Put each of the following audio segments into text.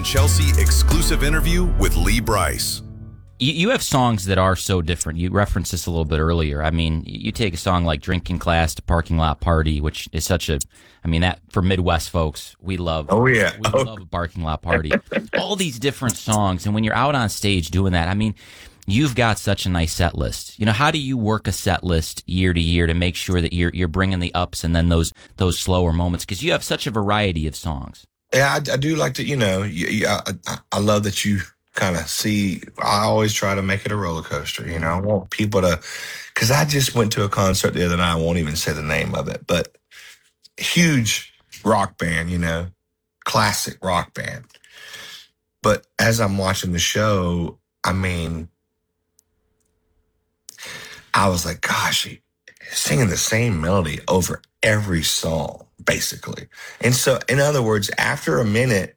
Chelsea exclusive interview with Lee Brice. You have songs that are so different. You referenced this a little bit earlier. I mean, you take a song like Drinking Class to Parking Lot Party, which is such a, I mean, that for Midwest folks, we love. Oh, yeah. We love a parking lot party. All these different songs. And when you're out on stage doing that, I mean, you've got such a nice set list. You know, how do you work a set list year to year to make sure that you're bringing the ups and then those slower moments? Because you have such a variety of songs. Yeah, I do like to, you know, I love that you kind of see, I always try to make it a roller coaster. You know, I want people to, because I just went to a concert the other night. I won't even say the name of it, but huge rock band, you know, classic rock band. But as I'm watching the show, I mean, I was like, gosh, singing the same melody over every song, basically. And so, in other words, after a minute,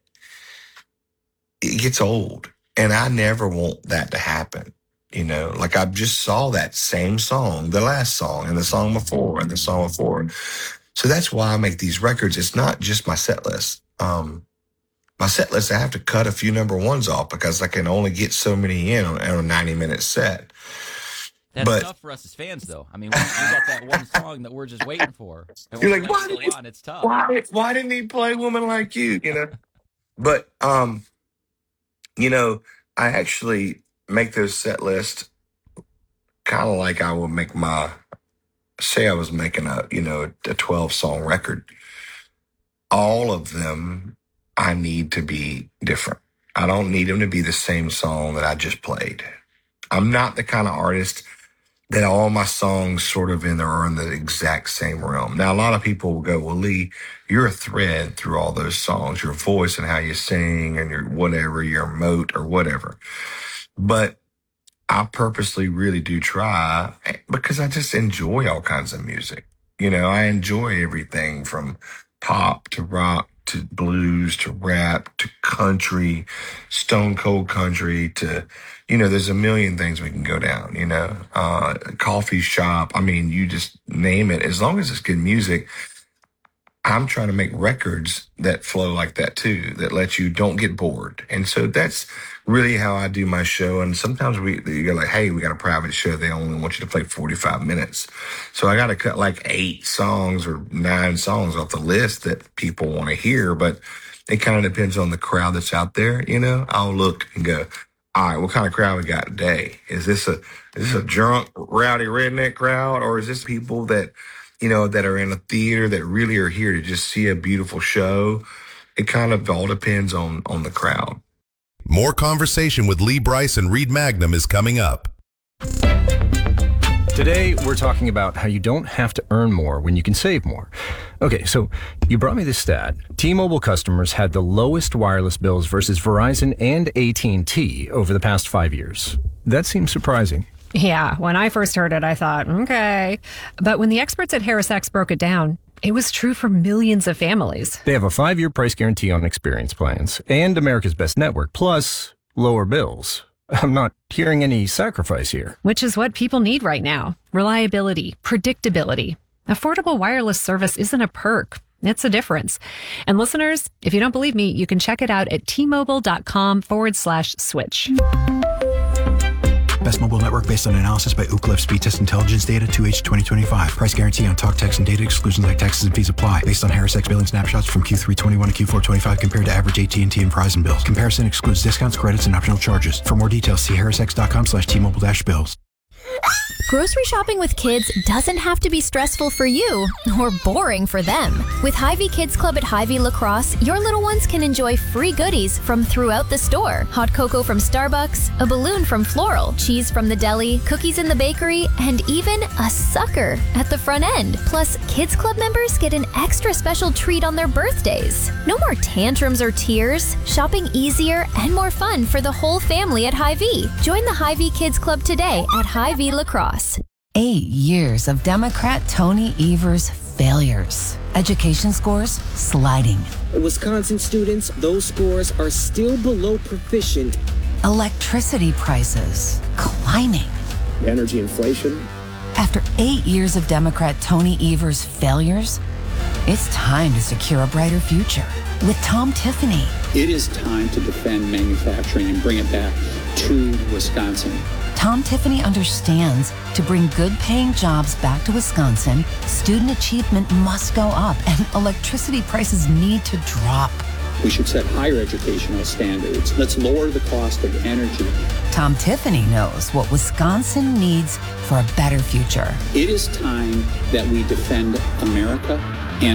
it gets old. And I never want that to happen. You know, like I just saw that same song, the last song and the song before and the song before. So that's why I make these records. It's not just my set list. My set list, I have to cut a few number ones off because I can only get so many in on a 90-minute set. That's tough for us as fans, though. I mean, we got that one song that we're just waiting for. And you're like, it's tough. Why didn't he play Woman Like You? You know, but you know, I actually make those set lists kind of like I would make say I was making a 12-song record. All of them, I need to be different. I don't need them to be the same song that I just played. I'm not the kind of artist that all my songs sort of are in the exact same realm. Now, a lot of people will go, well, Lee, you're a thread through all those songs, your voice and how you sing and your whatever, your emote or whatever. But I purposely really do try because I just enjoy all kinds of music. You know, I enjoy everything from pop to rock to blues to rap to country, stone cold country to, you know, there's a million things we can go down, you know, coffee shop. I mean, you just name it. As long as it's good music, I'm trying to make records that flow like that too, that let you don't get bored. And so that's really how I do my show. And sometimes you're like, hey, we got a private show. They only want you to play 45 minutes. So I got to cut like 8 songs or 9 songs off the list that people want to hear. But it kind of depends on the crowd that's out there. You know, I'll look and go, all right, what kind of crowd we got today? Is this a drunk, rowdy redneck crowd? Or is this people that, you know, that are in a theater that really are here to just see a beautiful show? It kind of all depends on the crowd. More conversation with Lee Brice and Reed Magnum is coming up. Today, we're talking about how you don't have to earn more when you can save more. Okay, so you brought me this stat. T-Mobile customers had the lowest wireless bills versus Verizon and AT&T over the past 5 years. That seems surprising. Yeah, when I first heard it, I thought, okay. But when the experts at HarrisX broke it down, it was true for millions of families. They have a 5-year price guarantee on experience plans and America's Best Network, plus lower bills. I'm not hearing any sacrifice here. Which is what people need right now. Reliability, predictability. Affordable wireless service isn't a perk. It's a difference. And listeners, if you don't believe me, you can check it out at tmobile.com/switch. Best mobile network based on analysis by Ookla Speed Test Intelligence Data 2H 2025. Price guarantee on talk, text, and data. Exclusions like taxes and fees apply. Based on HarrisX billing snapshots from Q3 21 to Q4 25 compared to average AT&T and Verizon bills. Comparison excludes discounts, credits, and optional charges. For more details, see harrisx.com/T-Mobile-bills. Grocery shopping with kids doesn't have to be stressful for you or boring for them. With Hy-Vee Kids Club at Hy-Vee La Crosse, your little ones can enjoy free goodies from throughout the store. Hot cocoa from Starbucks, a balloon from Floral, cheese from the deli, cookies in the bakery, and even a sucker at the front end. Plus, Kids Club members get an extra special treat on their birthdays. No more tantrums or tears. Shopping easier and more fun for the whole family at Hy-Vee. Join the Hy-Vee Kids Club today at Hy-Vee La Crosse. 8 years of Democrat Tony Evers failures. Education scores sliding. Wisconsin students, those scores are still below proficient. Electricity prices climbing. Energy inflation. After 8 years of Democrat Tony Evers failures, It's time to secure a brighter future with Tom Tiffany. It is time to defend manufacturing and bring it back to Wisconsin. Tom Tiffany understands to bring good-paying jobs back to Wisconsin, student achievement must go up and electricity prices need to drop. We should set higher educational standards. Let's lower the cost of energy. Tom Tiffany knows what Wisconsin needs for a better future. It is time that we defend America